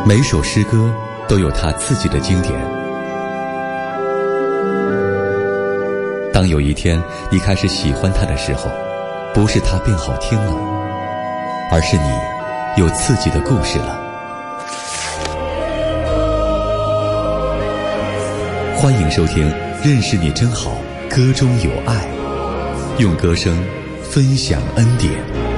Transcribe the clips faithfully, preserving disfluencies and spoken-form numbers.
每首诗歌都有它自己的经典。当有一天你开始喜欢它的时候，不是它变好听了，而是你有自己的故事了。欢迎收听《认识你真好》，歌中有爱，用歌声分享恩典。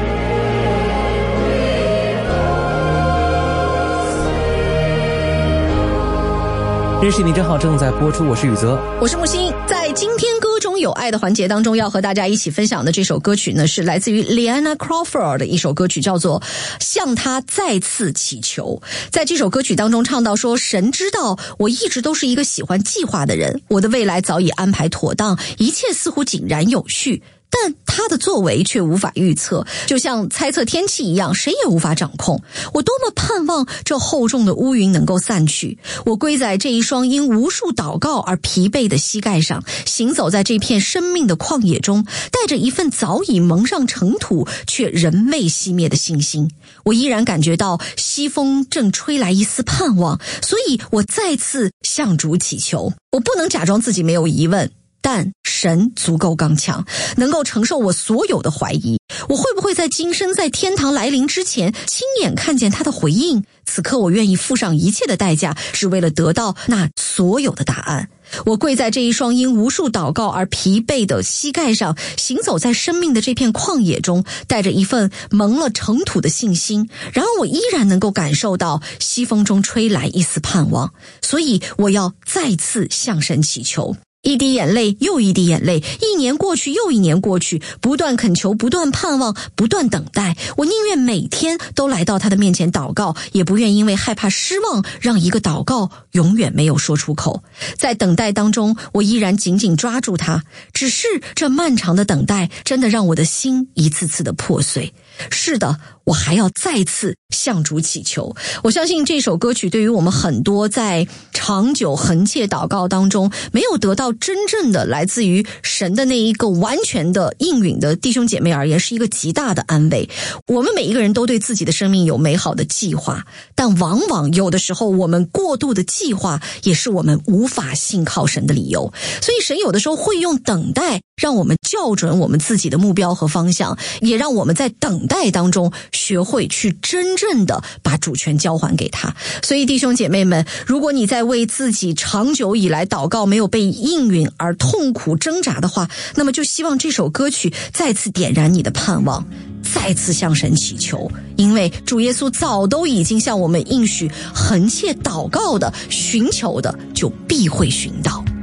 认识你真好正在播出，我是宇泽， 我是木星。在今天歌中有爱的环节当中，要和大家一起分享的这首歌曲呢，是来自于 Liana Crawford 的一首歌曲，叫做向他再次祈求。在这首歌曲当中唱到说，神知道我一直都是一个喜欢计划的人，我的未来早已安排妥当，一切似乎井然有序，但他的作为却无法预测，就像猜测天气一样，谁也无法掌控。我多么盼望这厚重的乌云能够散去，我归在这一双因无数祷告而疲惫的膝盖上，行走在这片生命的旷野中，带着一份早已蒙上尘土却仍未熄灭的信心。我依然感觉到西风正吹来一丝盼望，所以我再次向主祈求。我不能假装自己没有疑问，但神足够刚强，能够承受我所有的怀疑。我会不会在今生在天堂来临之前亲眼看见他的回应？此刻我愿意付上一切的代价，是为了得到那所有的答案。我跪在这一双因无数祷告而疲惫的膝盖上，行走在生命的这片旷野中，带着一份蒙了尘土的信心，然而我依然能够感受到西风中吹来一丝盼望，所以我要再次向神祈求。一滴眼泪又一滴眼泪，一年过去又一年过去，不断恳求，不断盼望，不断等待。我宁愿每天都来到他的面前祷告，也不愿因为害怕失望，让一个祷告永远没有说出口。在等待当中，我依然紧紧抓住他，只是这漫长的等待真的让我的心一次次的破碎。是的，我还要再次向主祈求。我相信这首歌曲对于我们很多在长久恒切祷告当中没有得到真正的来自于神的那一个完全的应允的弟兄姐妹而言，是一个极大的安慰。我们每一个人都对自己的生命有美好的计划，但往往有的时候我们过度的计划也是我们无法信靠神的理由。所以神有的时候会用等待让我们校准我们自己的目标和方向，也让我们在等待当中学会去真正的把主权交还给他。所以弟兄姐妹们，如果你在为自己长久以来祷告没有被应允而痛苦挣扎的话，那么就希望这首歌曲再次点燃你的盼望，再次向神祈求，因为主耶稣早都已经向我们应许，恒切祷告的寻求的就必会寻到。